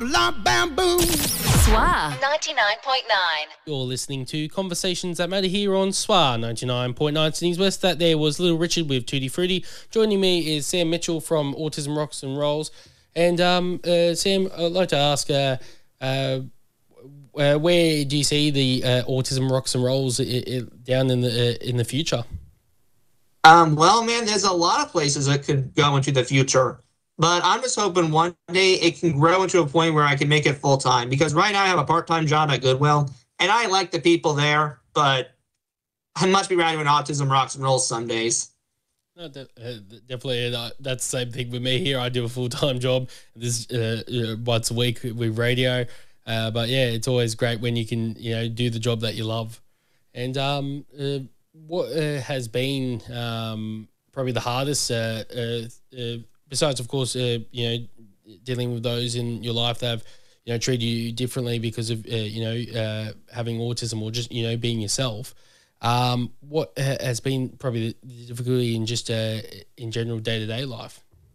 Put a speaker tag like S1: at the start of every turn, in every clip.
S1: Blah, bam, boom.
S2: SWR 99.9.
S3: You're listening to Conversations That Matter here on SWR 99.9 Sydney's West. That there was Little Richard with Tutti Frutti. Joining me is Sam Mitchell from Autism Rocks and Rolls. And Sam, I'd like to ask, where do you see the Autism Rocks and Rolls down in the future?
S4: Well, man, there's a lot of places that could go into the future. But I'm just hoping one day it can grow into a point where I can make it full-time. Because right now I have a part-time job at Goodwill, and I like the people there, but I must be riding with Autism Rocks and Rolls some days.
S3: No, definitely, that's the same thing with me here. I do a full-time job this once a week with radio. But, yeah, it's always great when you can, do the job that you love. And what has been probably the hardest besides, of course, dealing with those in your life that have, treated you differently because of, having autism or just, being yourself. What has been probably the difficulty in just in general day-to-day life?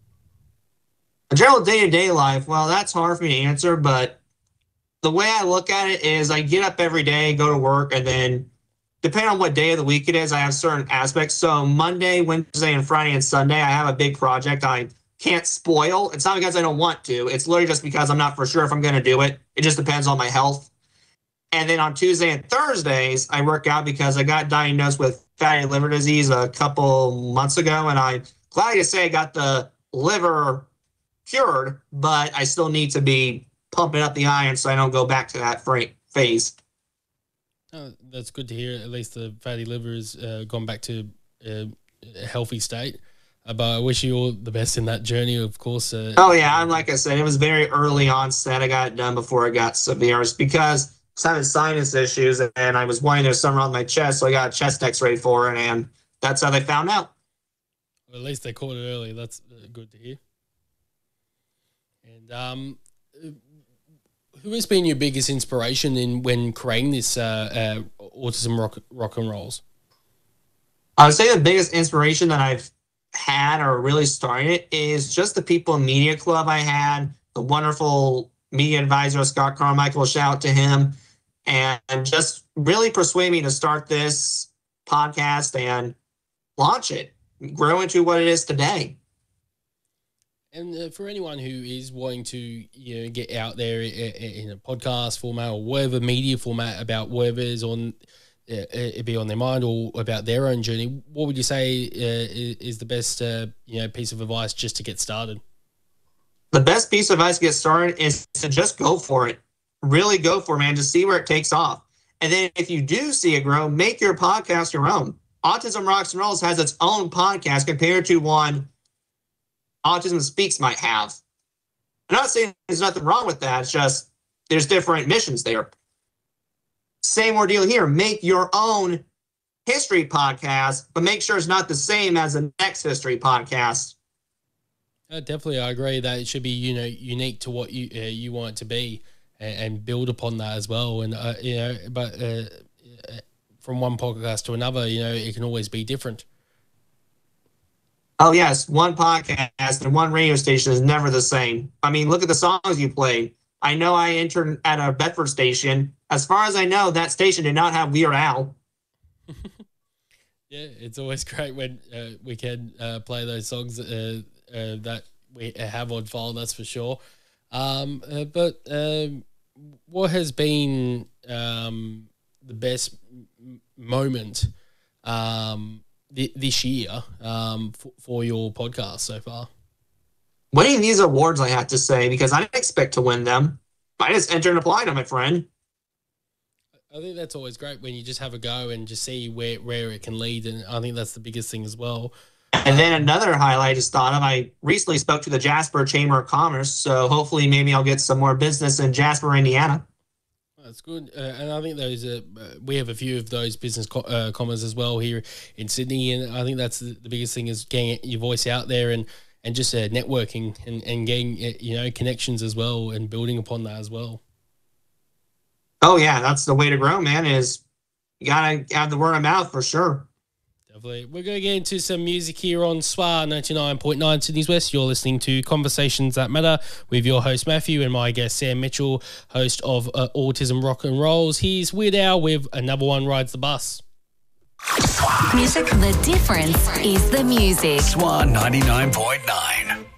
S4: General day-to-day life, well, that's hard for me to answer, but the way I look at it is I get up every day, go to work, and then depending on what day of the week it is, I have certain aspects. So Monday, Wednesday, and Friday and Sunday, I have a big project I can't spoil. It's not because I don't want to. It's literally just because I'm not for sure if I'm going to do it. It just depends on my health. And then on Tuesday and Thursdays, I work out because I got diagnosed with fatty liver disease a couple months ago. And I'm glad to say I got the liver cured, but I still need to be pumping up the iron so I don't go back to that phase.
S3: Oh, that's good to hear. At least the fatty liver has gone back to a healthy state. But I wish you all the best in that journey, of course.
S4: Oh, yeah. Like I said, it was very early onset. I got it done before it got severe. It's because I was having sinus issues, and I was worrying there's something wrong with my chest, so I got a chest x-ray for it, and that's how they found out.
S3: Well, at least they caught it early. That's good to hear. And who has been your biggest inspiration when creating this Autism Rock and Rolls?
S4: I would say the biggest inspiration that I've had or really started it is just the people in Media Club I had, the wonderful media advisor, Scott Carmichael, shout out to him, and just really persuade me to start this podcast and launch it, grow into what it is today.
S3: And for anyone who is wanting to get out there in a podcast format or whatever media format about whatever is on it be on their mind or about their own journey, what would you say is the best piece of advice just to get started?
S4: The best piece of advice to get started is to just go for it. Really go for it, man. Just see where it takes off. And then if you do see it grow, make your podcast your own. Autism Rocks and Rolls has its own podcast compared to one Autism Speaks might have. I'm not saying there's nothing wrong with that. It's just there's different missions there. Same ordeal here. Make your own history podcast, but make sure it's not the same as the next history podcast.
S3: Definitely, I agree that it should be unique to what you want it to be, and build upon that as well. And but from one podcast to another, it can always be different.
S4: Oh yes, one podcast and one radio station is never the same. I mean, look at the songs you played. I know I interned at a Bedford station. As far as I know, that station did not have Weird Al.
S3: Yeah, it's always great when we can play those songs that we have on file, that's for sure. But what has been the best moment this year for your podcast so far?
S4: Winning these awards, I have to say, because I didn't expect to win them. I just entered and applied, my friend.
S3: I think that's always great when you just have a go and just see where it can lead, and I think that's the biggest thing as well.
S4: And then another highlight I just thought of, I recently spoke to the Jasper Chamber of Commerce, so hopefully maybe I'll get some more business in Jasper, Indiana.
S3: That's good. And I think those we have a few of those business commerce as well here in Sydney, and I think that's the biggest thing is getting your voice out there and just networking and getting connections as well and building upon that as well.
S4: Oh yeah, that's the way to grow, man, is you gotta have the word of mouth for sure.
S3: Lovely. We're going to get into some music here on SWA 99.9 Sydney's West. You're listening to Conversations That Matter with your host Matthew and my guest Sam Mitchell, host of Autism Rock and Rolls. Here's Weird Al with Another One Rides the Bus.
S2: Music. The difference is the music.
S1: SWA 99.9.